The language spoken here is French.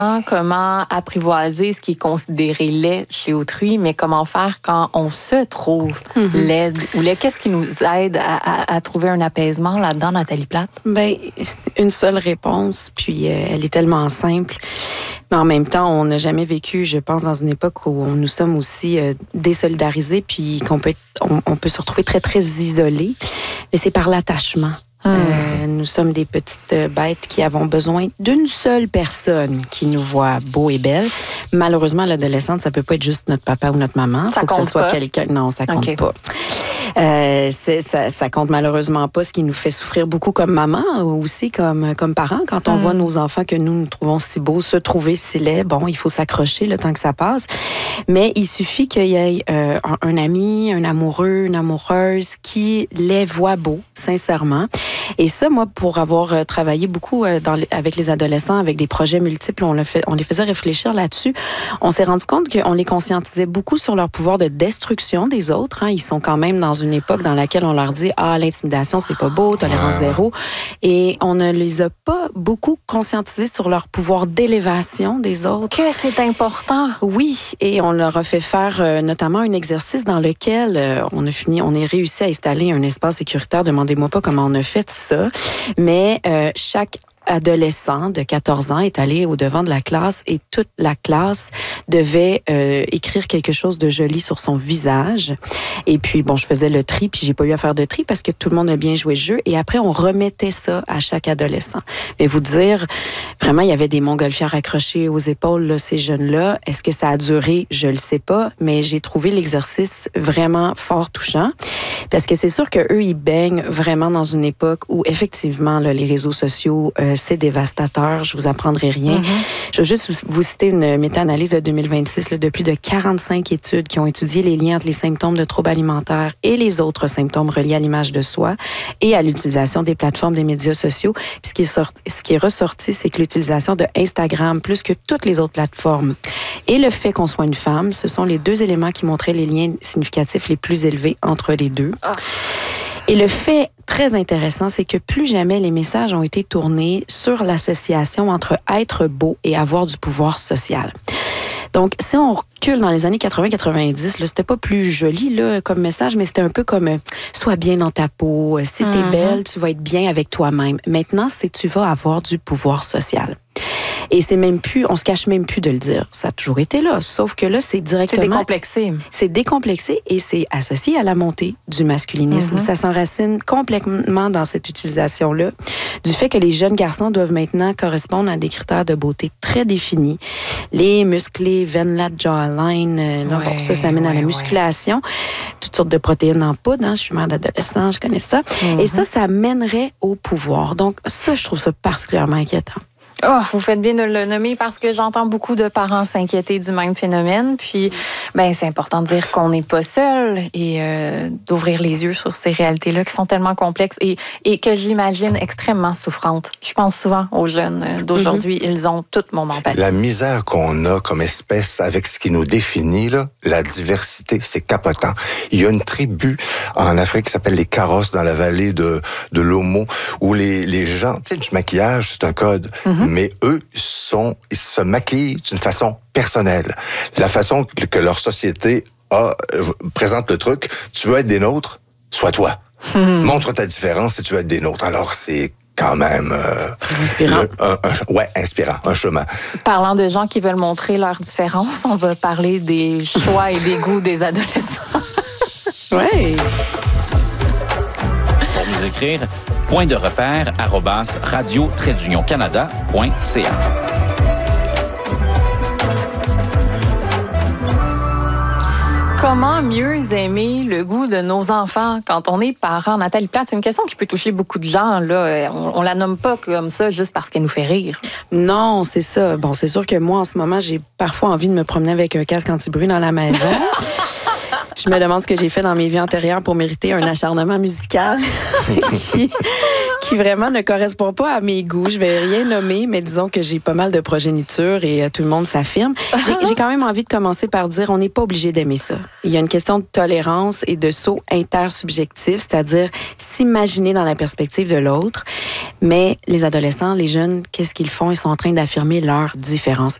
comment apprivoiser ce qui est considéré laid chez autrui, mais comment faire quand on se trouve laide ou laid? Qu'est-ce qui nous aide à trouver un apaisement là-dedans, Nathalie Plate? Bien, une seule réponse, puis elle est tellement simple. Mais en même temps, on n'a jamais vécu, je pense, dans une époque où nous sommes aussi désolidarisés, puis qu'on peut, on peut se retrouver très, très isolés. Mais c'est par l'attachement. Nous sommes des petites bêtes qui avons besoin d'une seule personne qui nous voit beaux et belles. Malheureusement, l'adolescente, ça peut pas être juste notre papa ou notre maman. Ça faut compte que ce soit pas. quelqu'un. Non, ça compte pas. Ça compte malheureusement pas, ce qui nous fait souffrir beaucoup comme maman ou aussi comme parents. Quand on voit nos enfants que nous trouvons si beaux se trouver si laids, bon, il faut s'accrocher le temps que ça passe. Mais il suffit qu'il y ait un ami, un amoureux, une amoureuse qui les voit beaux, sincèrement. Et ça, moi, pour avoir travaillé beaucoup avec les adolescents, avec des projets multiples, on les faisait réfléchir là-dessus. On s'est rendu compte qu'on les conscientisait beaucoup sur leur pouvoir de destruction des autres. Hein. Ils sont quand même dans une époque dans laquelle on leur dit « Ah, l'intimidation, c'est pas beau, tolérance zéro ». Et on ne les a pas beaucoup conscientisés sur leur pouvoir d'élévation des autres. Que c'est important. Oui, et on leur a fait faire notamment un exercice dans lequel on a réussi à installer un espace sécuritaire. Demandez-moi pas comment on a fait ça, mais chaque adolescent de 14 ans est allé au devant de la classe et toute la classe devait écrire quelque chose de joli sur son visage. Et puis, bon, je faisais le tri, puis j'ai pas eu à faire de tri parce que tout le monde a bien joué le jeu. Et après, on remettait ça à chaque adolescent. Mais vous dire, vraiment, il y avait des montgolfières accrochées aux épaules, là, ces jeunes-là. Est-ce que ça a duré? Je le sais pas, mais j'ai trouvé l'exercice vraiment fort touchant. Parce que c'est sûr qu'eux, ils baignent vraiment dans une époque où, effectivement, là, les réseaux sociaux, c'est dévastateur. Je vous apprendrai rien. Je vais juste vous citer une méta-analyse de 2026 là, de plus de 45 études qui ont étudié les liens entre les symptômes de troubles alimentaires et les autres symptômes reliés à l'image de soi et à l'utilisation des plateformes des médias sociaux. Puis ce qui est ressorti, c'est que l'utilisation de Instagram, plus que toutes les autres plateformes, et le fait qu'on soit une femme, ce sont les deux éléments qui montraient les liens significatifs les plus élevés entre les deux. Et le fait très intéressant, c'est que plus jamais les messages ont été tournés sur l'association entre être beau et avoir du pouvoir social. Donc, si on recule dans les années 80-90, là, c'était pas plus joli là, comme message, mais c'était un peu comme sois bien dans ta peau, si t'es belle, tu vas être bien avec toi-même. Maintenant, c'est tu vas avoir du pouvoir social. Et c'est même plus, on se cache même plus de le dire. Ça a toujours été là, sauf que là, c'est directement... C'est décomplexé. C'est décomplexé et c'est associé à la montée du masculinisme. Ça s'enracine complètement dans cette utilisation-là, du fait que les jeunes garçons doivent maintenant correspondre à des critères de beauté très définis. Les musclés, veines là, jawline, bon, ça mène à la musculation. Toutes sortes de protéines en poudre, hein, je suis mère d'adolescent, je connais ça. Et ça mènerait au pouvoir. Donc ça, je trouve ça particulièrement inquiétant. Oh, vous faites bien de le nommer parce que j'entends beaucoup de parents s'inquiéter du même phénomène. Puis, ben, c'est important de dire qu'on n'est pas seul et d'ouvrir les yeux sur ces réalités-là qui sont tellement complexes et que j'imagine extrêmement souffrantes. Je pense souvent aux jeunes d'aujourd'hui. Ils ont toute mon empathie. La misère qu'on a comme espèce avec ce qui nous définit, là, la diversité, c'est capotant. Il y a une tribu en Afrique qui s'appelle les Karos dans la vallée de l'Omo où les gens, tu sais, du maquillage, c'est un code. Mais eux, ils se maquillent d'une façon personnelle. La façon que leur société présente le truc, tu veux être des nôtres, sois toi. Montre ta différence si tu veux être des nôtres. Alors, c'est quand même... inspirant. Inspirant, un chemin. Parlant de gens qui veulent montrer leur différence, on va parler des choix et des goûts des adolescents. Oui. Pour nous écrire, point de repère @radio-canada.ca. Comment mieux aimer le goût de nos enfants quand on est parent? Nathalie Plate, c'est une question qui peut toucher beaucoup de gens. Là. On la nomme pas comme ça juste parce qu'elle nous fait rire. Non, c'est ça. Bon, c'est sûr que moi, en ce moment, j'ai parfois envie de me promener avec un casque anti-bruit dans la maison. Je me demande ce que j'ai fait dans mes vies antérieures pour mériter un acharnement musical qui vraiment ne correspond pas à mes goûts. Je vais rien nommer, mais disons que j'ai pas mal de progéniture et tout le monde s'affirme. J'ai quand même envie de commencer par dire on n'est pas obligé d'aimer ça. Il y a une question de tolérance et de saut intersubjectif, c'est-à-dire s'imaginer dans la perspective de l'autre. Mais les adolescents, les jeunes, qu'est-ce qu'ils font? Ils sont en train d'affirmer leur différence.